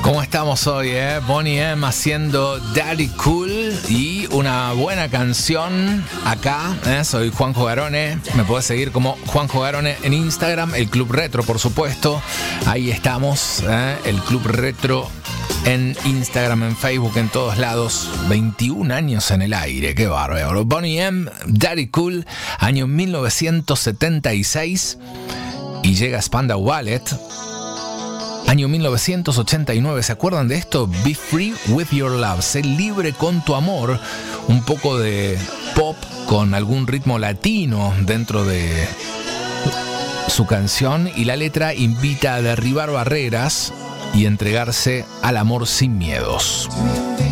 ¿Cómo estamos hoy, Boney M haciendo Daddy Cool y una buena canción acá, Soy Juanjo Garone. Me podés seguir como Juanjo Garone en Instagram, el Club Retro, por supuesto. Ahí estamos, el Club Retro en Instagram, en Facebook, en todos lados. 21 años en el aire, qué bárbaro. Boney M, Daddy Cool, año 1976. Y llega Spandau Ballet. Año 1989, ¿se acuerdan de esto? Be Free With Your Love, sé libre con tu amor. Un poco de pop con algún ritmo latino dentro de su canción. Y la letra invita a derribar barreras y entregarse al amor sin miedos.